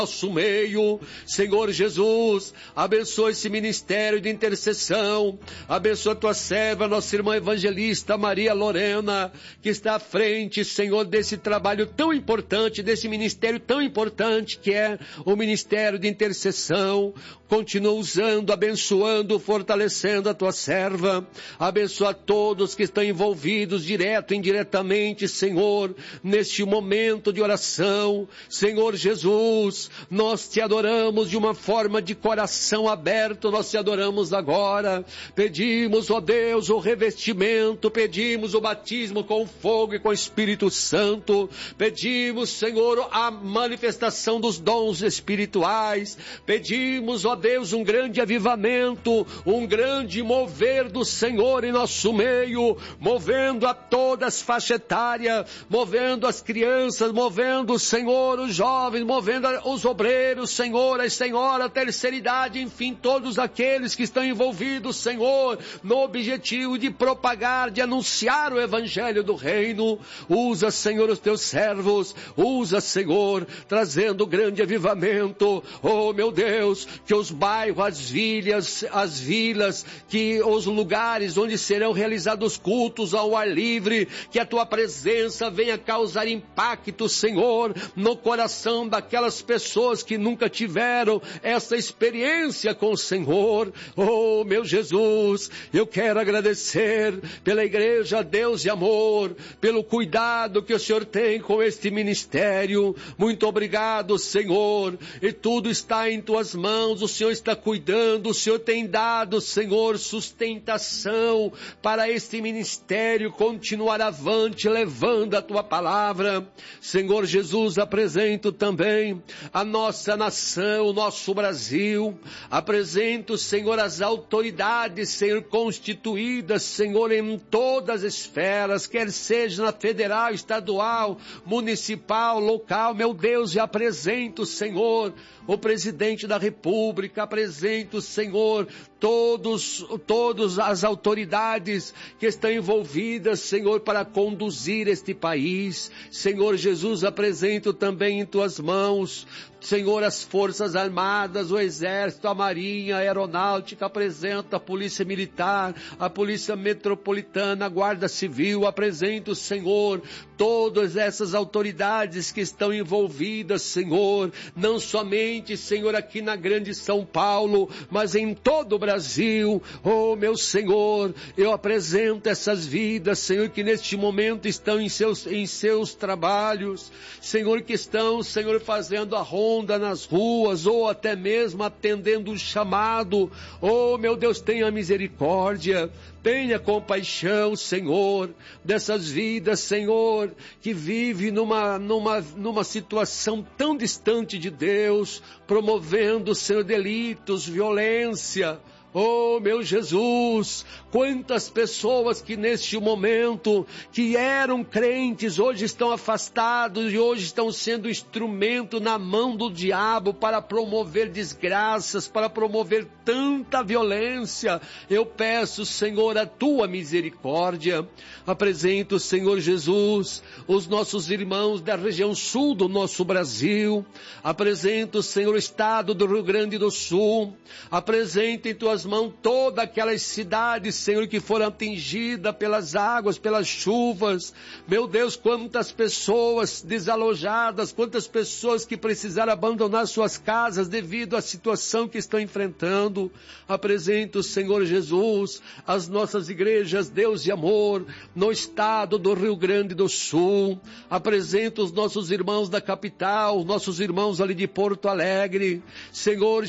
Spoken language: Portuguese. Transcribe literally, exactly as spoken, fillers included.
nosso meio. Senhor Jesus, abençoa esse ministério de intercessão, abençoa a tua serva, nossa irmã evangelista Maria Lorena, que está à frente, Senhor, desse trabalho tão importante, desse ministério tão importante que é o ministério de intercessão. Continua usando, abençoando, fortalecendo a tua serva, abençoa todos que estão envolvidos direto e indiretamente, Senhor, neste momento de oração. Senhor Jesus, nós te adoramos de uma forma de coração aberto, nós te adoramos agora. Pedimos, ó Deus, o revestimento, pedimos o batismo com fogo e com o Espírito Santo, pedimos, Senhor, a manifestação dos dons espirituais, pedimos, ó Deus, um grande avivamento, um grande mover do Senhor em nosso meio, movendo a todas as faixas etárias, movendo as crianças, movendo, Senhor, os jovens, movendo os obreiros, Senhor, as senhoras, a terceira idade, enfim, todos aqueles que estão envolvidos, Senhor, no objetivo de propagar, de anunciar o Evangelho do Reino. Usa, Senhor, os teus servos, usa, Senhor, trazendo grande avivamento. Oh, meu Deus, que os bairros, as vilas, as vilas, que os lugares onde serão realizados cultos ao ar livre, que a tua presença venha causar impacto, Senhor, no coração daquelas pessoas que nunca tiveram essa experiência com o Senhor. Oh, meu Jesus, eu quero agradecer pela igreja Deus de Amor, pelo cuidado que o Senhor tem com este ministério. Muito obrigado, Senhor, e tudo está em tuas mãos, o Senhor está cuidando, o Senhor tem dado, Senhor, sustentação para este ministério continuar avante, levando a tua palavra. Senhor Jesus, apresento também a nossa nação, o nosso Brasil, apresento, Senhor, as autoridades, Senhor, constituídas, Senhor, em todas as esferas, quer seja na federal, estadual, municipal, local. Meu Deus, e apresento, Senhor, o presidente da República, apresento, Senhor, todos, todas as autoridades que estão envolvidas, Senhor, para conduzir este país. Senhor Jesus, apresento também em tuas mãos, Senhor, as Forças Armadas, o Exército, a Marinha, a Aeronáutica, apresento a Polícia Militar, a Polícia Metropolitana, a Guarda Civil. Apresento, Senhor, todas essas autoridades que estão envolvidas, Senhor, não somente, Senhor, aqui na grande São Paulo, mas em todo o Brasil. Oh, meu Senhor, eu apresento essas vidas, Senhor, que neste momento estão em seus, em seus trabalhos, Senhor, que estão, Senhor, fazendo a ronda nas ruas, ou até mesmo atendendo o chamado. Oh, meu Deus, tenha misericórdia, tenha compaixão, Senhor, dessas vidas, Senhor, que vive numa, numa, numa situação tão distante de Deus, promovendo, Senhor, delitos, violência. Oh, meu Jesus, quantas pessoas que neste momento, que eram crentes, hoje estão afastados e hoje estão sendo instrumento na mão do diabo para promover desgraças, para promover tanta violência. Eu peço, Senhor, a tua misericórdia. Apresento, Senhor Jesus, os nossos irmãos da região sul do nosso Brasil. Apresento, Senhor, o estado do Rio Grande do Sul. Apresento em tuas mãos todas aquelas cidades, Senhor, que foram atingidas pelas águas, pelas chuvas. Meu Deus, quantas pessoas desalojadas, quantas pessoas que precisaram abandonar suas casas devido à situação que estão enfrentando. Apresento, Senhor Jesus, as nossas igrejas Deus de Amor, no estado do Rio Grande do Sul. Apresento os nossos irmãos da capital, nossos irmãos ali de Porto Alegre. Senhor